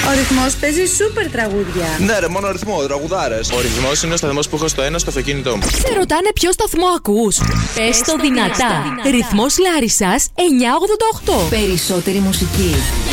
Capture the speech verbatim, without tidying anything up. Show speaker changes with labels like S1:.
S1: Ο Ρυθμός παίζει σούπερ τραγούδια.
S2: Ναι, ρε, μόνο ρυθμό, τραγουδάρες. Ο ρυθμός είναι ο σταθμός που έχω στο ένα στο αυτοκίνητό μου.
S3: Σε ρωτάνε ποιο σταθμό ακούς. Πες το δυνατά. Ρυθμός Λάρισσας εννιακόσια ογδόντα οκτώ.
S4: Περισσότερη μουσική.